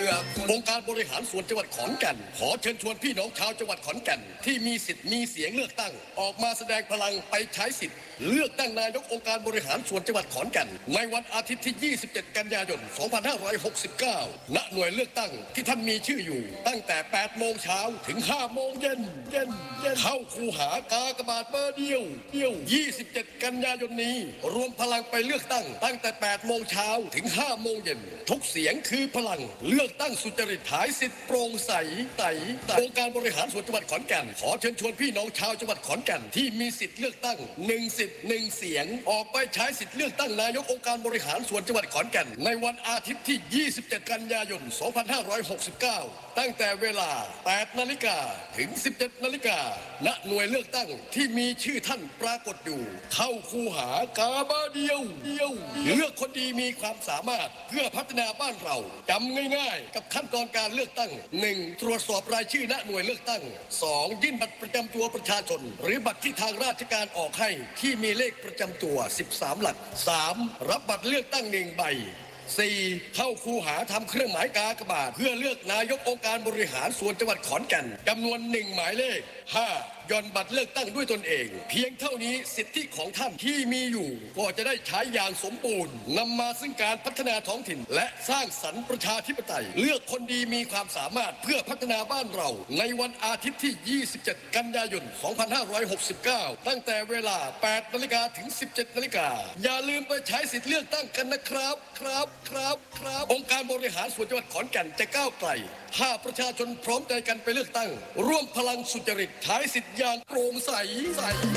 องค์การบริหารส่วนจังหวัดขอนแก่นขอเชิญชวนพี่น้องชาวจังหวัดขอนแก่นที่มีสิทธิ์มีเสียงเลือกตั้งออกมาแสดงพลังไปใช้สิทธิ์เลือกตั้งนายกองค์การบริหารส่วนจังหวัดขอนแก่นในวันอาทิตย์ที่ 27 กันยายน 2569 ณ หน่วยเลือกตั้งที่ท่านมีชื่ออยู่ตั้งแต่ 8 โมงเช้าถึง 5 โมงเย็นเข้าคูหากากบาทเบอร์เดียว 27 กันยายนนี้รวมพลังไปเลือกตั้งตั้งแต่ 8 โมงเช้าถึง 5 โมงเย็นทุกเสียงคือพลังเลือกตั้งสุจริตขายสิทธิ์โปร่งใสองค์การบริหารส่วนจังหวัดขอนแก่นขอเชิญชวนพี่น้องชาวจังหวัดขอนแก่นที่มีสิทธิ์เลือกตั้ง1 สิทธิ์ 1 เสียงออกไปใช้สิทธิ์เลือกตั้งนายกองค์การบริหารส่วนจังหวัดขอนแก่นในวันอาทิตย์ที่ 27 กันยายน 2569 ตั้งแต่เวลา 8 นาฬิกาถึง 17 นาฬิกาณ หน่วยเลือกตั้งที่มีชื่อท่านปรากฏอยู่เข้าคูหากาบาเดียวเลือกคนดีมีความสามารถเพื่อพัฒนาบ้านเราจำง่ายๆกับขั้นตอนการเลือกตั้ง 1. ตรวจสอบรายชื่อณหน่วยเลือกตั้ง 2. ยื่นบัตรประจำตัวประชาชนหรือบัตรที่ทางราชการออกให้ที่มีเลขประจำตัว 13 หลัก 3. รับบัตรเลือกตั้ง1 ใบ 4. เข้าคูหาทำเครื่องหมายกากบาทเพื่อเลือกนายกองค์การบริหารส่วนจังหวัดขอนแก่นจำนวน1 หมายเลข 5. ย่อนบัตรเลือกตั้งด้วยตนเองเพียงเท่านี้สิทธิของท่านที่มีอยู่ก็จะได้ใช้อย่างสมบูรณ์นำมาซึ่งการพัฒนาท้องถิ่นและสร้างสรรค์ประชาธิปไตยเลือกคนดีมีความสามารถเพื่อพัฒนาบ้านเราในวันอาทิตย์ที่ 27 กันยายน 2569 ตั้งแต่เวลา 8 นาฬิกาถึง 17 นาฬิกาอย่าลืมไปใช้สิทธิเลือกตั้งกันนะครับองค์การบริหารส่วนจังหวัดขอนแก่นจะก้าวไกลถ้าประชาชนพร้อมใจกันไปเลือกตั้งร่วมพลังสุจริตใช้สิทธิอย่างโปร่งใส